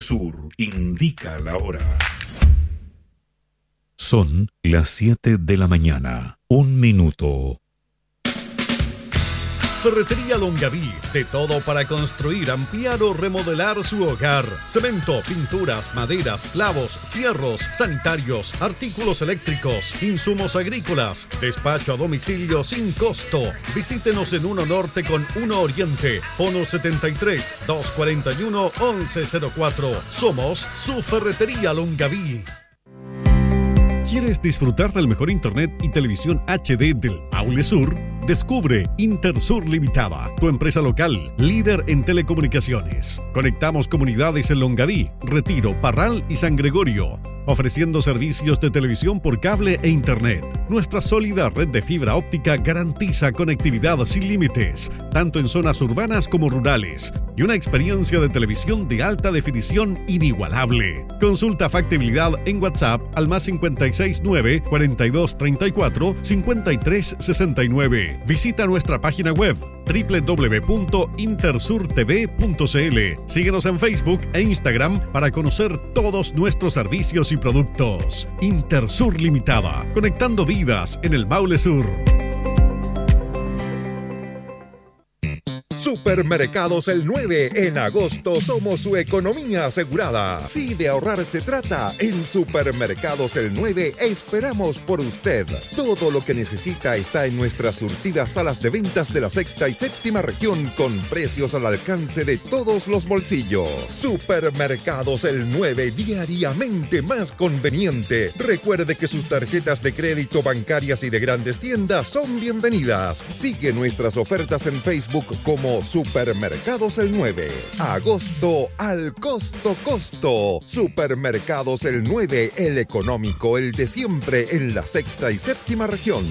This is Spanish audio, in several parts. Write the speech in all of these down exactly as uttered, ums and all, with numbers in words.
Sur indica la hora. Son las siete de la mañana, un minuto. Ferretería Longaví, de todo para construir, ampliar o remodelar su hogar. Cemento, pinturas, maderas, clavos, fierros, sanitarios, artículos eléctricos, insumos agrícolas. Despacho a domicilio sin costo. Visítenos en uno Norte con uno Oriente. Fono setenta y tres, doscientos cuarenta y uno, once cero cuatro. Somos su Ferretería Longaví. ¿Quieres disfrutar del mejor internet y televisión H D del Maule Sur? Descubre Intersur Limitada, tu empresa local, líder en telecomunicaciones. Conectamos comunidades en Longaví, Retiro, Parral y San Gregorio, ofreciendo servicios de televisión por cable e internet. Nuestra sólida red de fibra óptica garantiza conectividad sin límites, tanto en zonas urbanas como rurales, y una experiencia de televisión de alta definición inigualable. Consulta factibilidad en WhatsApp al más cincuenta y seis nueve, cuarenta y dos treinta y cuatro, cincuenta y tres sesenta y nueve. Visita nuestra página web doble u doble u doble u punto intersur t v punto c l. Síguenos en Facebook e Instagram para conocer todos nuestros servicios y productos. Intersur Limitada, conectando vidas en el Maule Sur. Supermercados El nueve. En agosto somos su economía asegurada. Si de ahorrar se trata, en Supermercados El nueve esperamos por usted. Todo lo que necesita está en nuestras surtidas salas de ventas de la sexta y séptima región con precios al alcance de todos los bolsillos. Supermercados El nueve, diariamente más conveniente. Recuerde que sus tarjetas de crédito bancarias y de grandes tiendas son bienvenidas. Sigue nuestras ofertas en Facebook como Supermercados El nueve. Agosto al costo costo. Supermercados El nueve, el económico, el de siempre en la sexta y séptima región.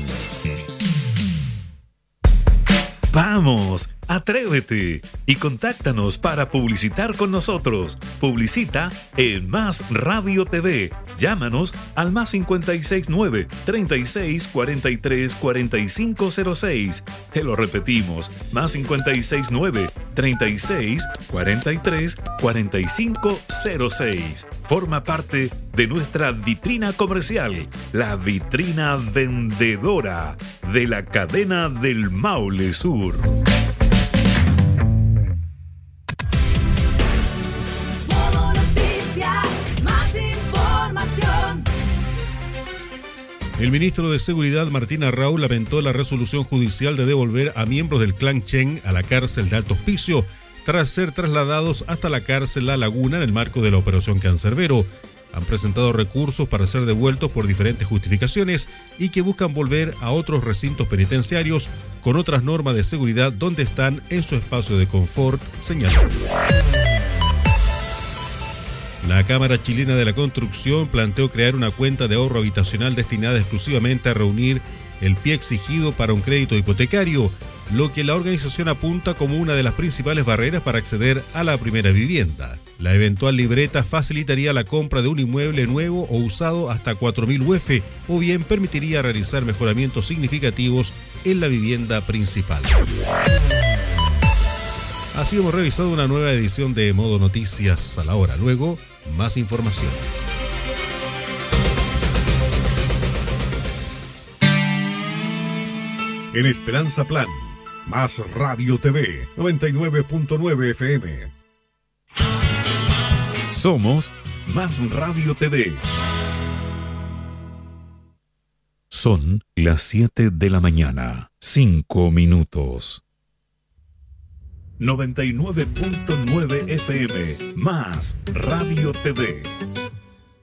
¡Vamos! ¡Atrévete! Y contáctanos para publicitar con nosotros. Publicita en Más Radio T V. Llámanos al más cincuenta y seis nueve, treinta y seis, cuarenta y tres, cuarenta y cinco cero seis. Te lo repetimos, más cincuenta y seis nueve, treinta y seis, cuarenta y tres, cuarenta y cinco cero seis. Forma parte de nuestra vitrina comercial, la vitrina vendedora de la cadena del Maule Sur. El ministro de Seguridad, Martín Arrau, lamentó la resolución judicial de devolver a miembros del clan Chen a la cárcel de Alto Hospicio tras ser trasladados hasta la cárcel La Laguna en el marco de la Operación Cancerbero. Han presentado recursos para ser devueltos por diferentes justificaciones y que buscan volver a otros recintos penitenciarios con otras normas de seguridad donde están en su espacio de confort, señaló. La Cámara Chilena de la Construcción planteó crear una cuenta de ahorro habitacional destinada exclusivamente a reunir el pie exigido para un crédito hipotecario, lo que la organización apunta como una de las principales barreras para acceder a la primera vivienda. La eventual libreta facilitaría la compra de un inmueble nuevo o usado hasta cuatro mil U F, o bien permitiría realizar mejoramientos significativos en la vivienda principal. Así hemos revisado una nueva edición de Modo Noticias a la hora. Luego, más informaciones. En Esperanza Plan, Más Radio T V, noventa y nueve punto nueve F M. Somos Más Radio T V. Son las siete de la mañana, cinco minutos. noventa y nueve punto nueve F M, Más Radio T V.